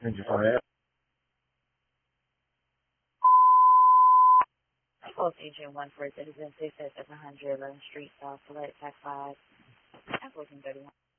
Thank you for that. Close agent 1 for citizen 6 at 700 11th Street, South Select, Tax 5, at 1431.